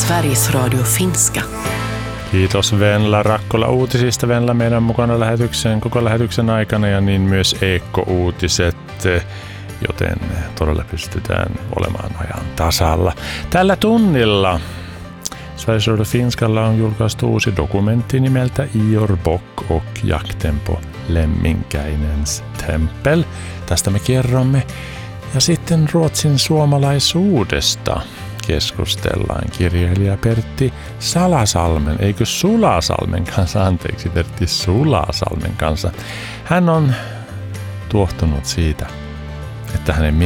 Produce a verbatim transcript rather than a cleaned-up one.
Sveriges Radio Finska. Kiitos Venla Rakkola uutisista. Venla meidän mukana lähetyksen, koko lähetyksen aikana ja niin myös Eekko-uutiset, joten todella pystytään olemaan ajan tasalla. Tällä tunnilla Sveriges Radio Finskalla on julkaistu uusi dokumentti nimeltä Ior Bock och jakten på Lemminkäinens tempel. Tästä me kerromme. Ja sitten Ruotsin suomalaisuudesta keskustellaan kirjailija Pertti Salasalmen, eikö Sulasalmen kanssa, anteeksi Pertti Sulasalmen kanssa. Hän on tuohtunut siitä, että hänen